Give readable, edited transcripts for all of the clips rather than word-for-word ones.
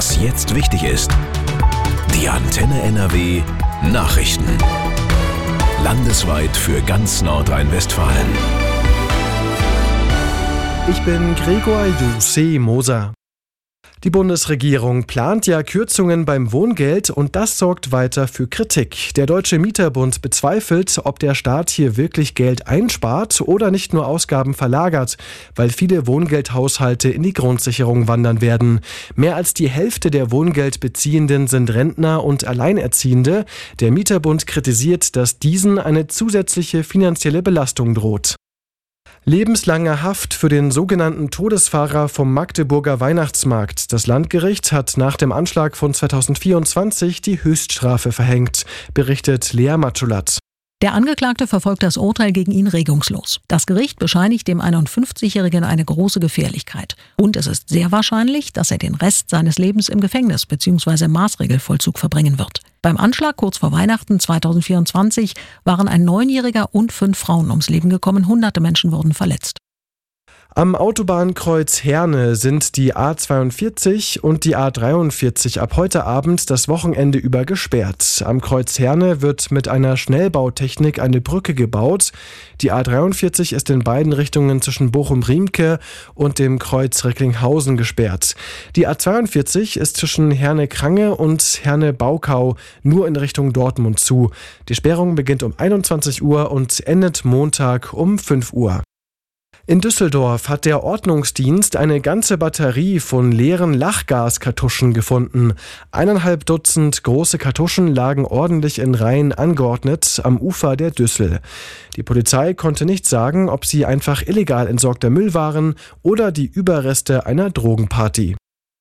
Was jetzt wichtig ist. Die Antenne NRW Nachrichten. Landesweit für ganz Nordrhein-Westfalen. Ich bin Gregor Jussi-Moser. Die Bundesregierung plant ja Kürzungen beim Wohngeld und das sorgt weiter für Kritik. Der Deutsche Mieterbund bezweifelt, ob der Staat hier wirklich Geld einspart oder nicht nur Ausgaben verlagert, weil viele Wohngeldhaushalte in die Grundsicherung wandern werden. Mehr als die Hälfte der Wohngeldbeziehenden sind Rentner und Alleinerziehende. Der Mieterbund kritisiert, dass diesen eine zusätzliche finanzielle Belastung droht. Lebenslange Haft für den sogenannten Todesfahrer vom Magdeburger Weihnachtsmarkt. Das Landgericht hat nach dem Anschlag von 2024 die Höchststrafe verhängt, berichtet Lea Matschulat. Der Angeklagte verfolgt das Urteil gegen ihn regungslos. Das Gericht bescheinigt dem 51-Jährigen eine große Gefährlichkeit. Und es ist sehr wahrscheinlich, dass er den Rest seines Lebens im Gefängnis bzw. im Maßregelvollzug verbringen wird. Beim Anschlag kurz vor Weihnachten 2024 waren ein 9-Jähriger und 5 Frauen ums Leben gekommen. Hunderte Menschen wurden verletzt. Am Autobahnkreuz Herne sind die A42 und die A43 ab heute Abend das Wochenende über gesperrt. Am Kreuz Herne wird mit einer Schnellbautechnik eine Brücke gebaut. Die A43 ist in beiden Richtungen zwischen Bochum-Riemke und dem Kreuz Recklinghausen gesperrt. Die A42 ist zwischen Herne-Krange und Herne-Baukau nur in Richtung Dortmund zu. Die Sperrung beginnt um 21 Uhr und endet Montag um 5 Uhr. In Düsseldorf hat der Ordnungsdienst eine ganze Batterie von leeren Lachgaskartuschen gefunden. 1,5 Dutzend große Kartuschen lagen ordentlich in Reihen angeordnet am Ufer der Düssel. Die Polizei konnte nicht sagen, ob sie einfach illegal entsorgter Müll waren oder die Überreste einer Drogenparty.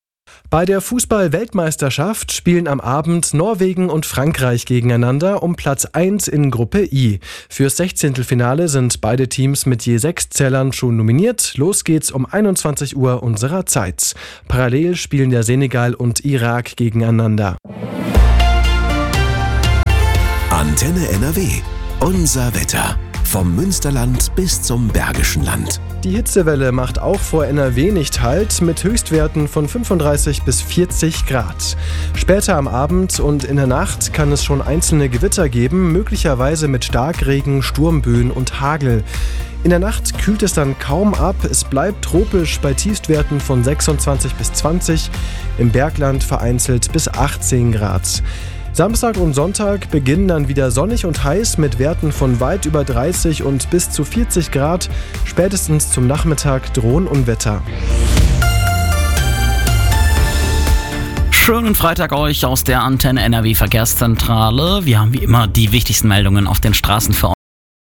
Bei der Fußball-Weltmeisterschaft spielen am Abend Norwegen und Frankreich gegeneinander um Platz 1 in Gruppe I. Fürs 16. sind beide Teams mit je 6 Zählern schon nominiert. Los geht's um 21 Uhr unserer Zeit. Parallel spielen der Senegal und Irak gegeneinander. Antenne NRW. Unser Wetter. Vom Münsterland bis zum Bergischen Land. Die Hitzewelle macht auch vor NRW nicht Halt, mit Höchstwerten von 35 bis 40 Grad. Später am Abend und in der Nacht kann es schon einzelne Gewitter geben, möglicherweise mit Starkregen, Sturmböen und Hagel. In der Nacht kühlt es dann kaum ab, es bleibt tropisch bei Tiefstwerten von 26 bis 20, im Bergland vereinzelt bis 18 Grad. Samstag und Sonntag beginnen dann wieder sonnig und heiß mit Werten von weit über 30 und bis zu 40 Grad. Spätestens zum Nachmittag drohen Unwetter. Schönen Freitag euch aus der Antenne NRW Verkehrszentrale. Wir haben wie immer die wichtigsten Meldungen auf den Straßen für